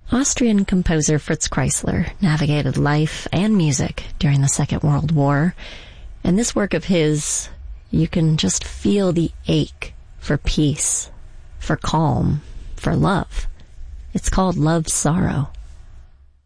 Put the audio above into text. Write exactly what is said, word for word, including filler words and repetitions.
Austrian composer Fritz Kreisler navigated life and music during the Second World War, and this work of his, you can just feel the ache for peace, for calm, for love. It's called Love's Sorrow.